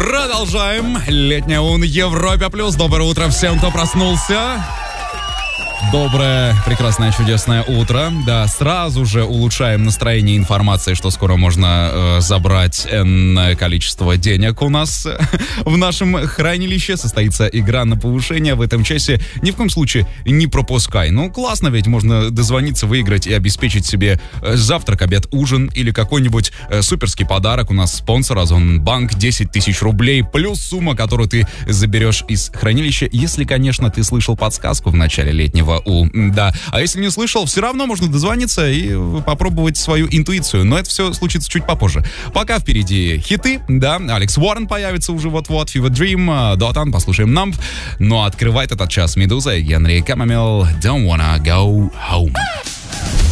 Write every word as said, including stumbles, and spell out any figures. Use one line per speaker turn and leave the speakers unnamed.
Продолжаем. Летняя ун Европа плюс. Доброе утро всем, кто проснулся. Доброе, прекрасное, чудесное утро. Да, сразу же улучшаем настроение информацией, что скоро можно э, забрать энное количество денег у нас в нашем хранилище. Состоится игра на повышение в этом часе. Ни в коем случае не пропускай. Ну, классно, ведь можно дозвониться, выиграть и обеспечить себе завтрак, обед, ужин или какой-нибудь э, суперский подарок. У нас спонсор Озонбанк, десять тысяч рублей, плюс сумма, которую ты заберешь из хранилища, если, конечно, ты слышал подсказку в начале летнего У, да. А если не слышал, все равно можно дозвониться и попробовать свою интуицию. Но это все случится чуть попозже. Пока впереди хиты, да. Алекс Уоррен появится уже вот-вот. Fever Dream, Дотан, послушаем Numb. Но открывает этот час Медуза и Генри Камамел. Don't wanna go home.